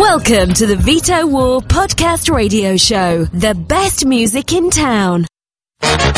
Welcome to the Veto War Podcast Radio Show, the best music in town.